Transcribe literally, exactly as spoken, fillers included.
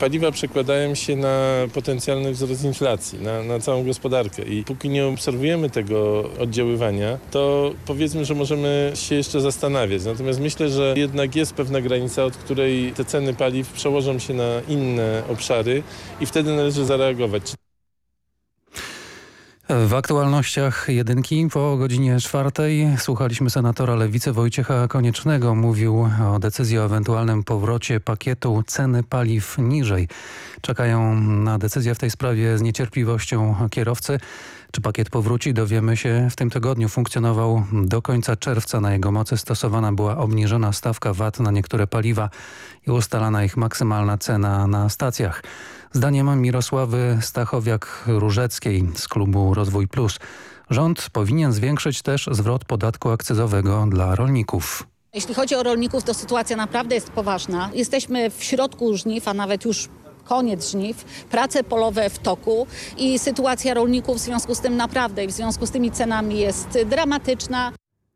Paliwa przekładają się na potencjalny wzrost inflacji, na, na całą gospodarkę i póki nie obserwujemy tego oddziaływania, to powiedzmy, że możemy się jeszcze zastanawiać. Natomiast myślę, że jednak jest pewna granica, od której te ceny paliw przełożą się na inne obszary i wtedy należy zareagować. W aktualnościach jedynki po godzinie czwartej słuchaliśmy senatora Lewicy Wojciecha Koniecznego. Mówił o decyzji o ewentualnym powrocie pakietu ceny paliw niżej. Czekają na decyzję w tej sprawie z niecierpliwością kierowcy. Czy pakiet powróci, dowiemy się w tym tygodniu. Funkcjonował do końca czerwca. Na jego mocy stosowana była obniżona stawka V A T na niektóre paliwa i ustalana ich maksymalna cena na stacjach. Zdaniem Mirosławy Stachowiak-Różeckiej z klubu Rozwój Plus rząd powinien zwiększyć też zwrot podatku akcyzowego dla rolników. Jeśli chodzi o rolników, to sytuacja naprawdę jest poważna. Jesteśmy w środku żniw, a nawet już koniec żniw, prace polowe w toku i sytuacja rolników w związku z tym naprawdę i w związku z tymi cenami jest dramatyczna.